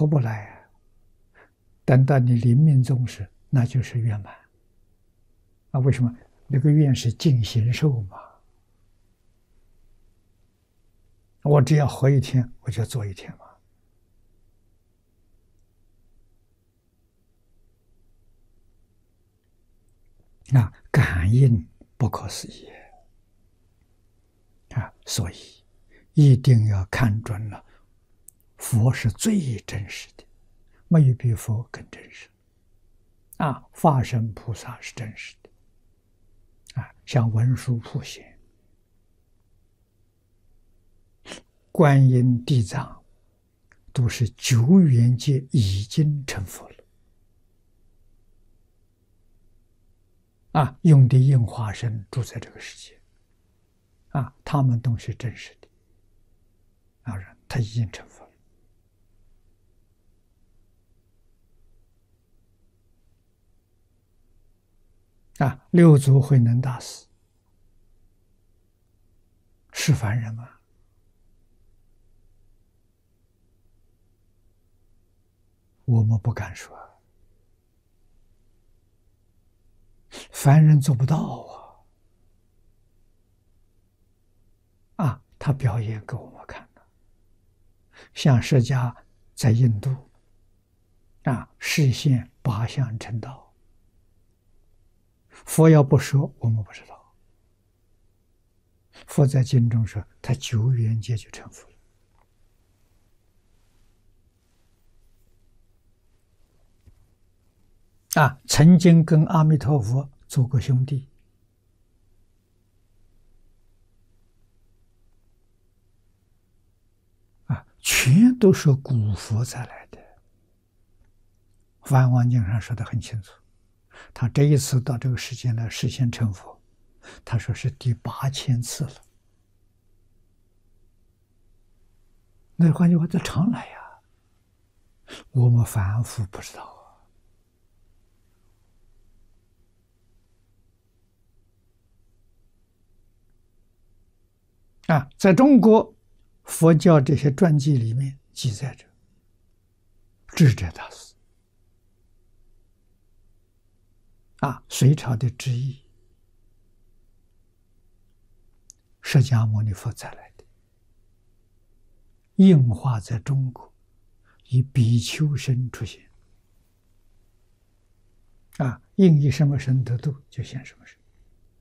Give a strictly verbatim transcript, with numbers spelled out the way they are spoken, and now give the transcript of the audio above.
佛不来啊，等到你临命终时，那就是圆满。啊，为什么？那个愿是尽形寿嘛。我只要活一天，我就做一天嘛。那感应不可思议啊！所以一定要看准了，佛是最真实的，没有比佛更真实。啊，化身菩萨是真实的，啊，像文殊普贤、观音、地藏，都是久远界已经成佛了。啊，用的应化身住在这个世界，啊，他们都是真实的，啊，他已经成佛了。啊，六祖慧能大师是凡人吗？我们不敢说，凡人做不到啊！啊，他表演给我们看的，像释迦在印度，啊，示现八相成道，佛要不说，我们不知道。佛在经中说，他久远界就成佛了。啊，曾经跟阿弥陀佛做过兄弟，啊，全都是古佛再来的。梵王经上说的很清楚，他这一次到这个世间来实现成佛，他说是第八千次了。那换句话，这常来呀，我们凡夫不知道。啊，在中国佛教这些传记里面记载着智者大师，啊，隋朝的智易，释迦牟尼佛再来的，应化在中国，以比丘身出现，啊，应以什么身得度，就现什么身。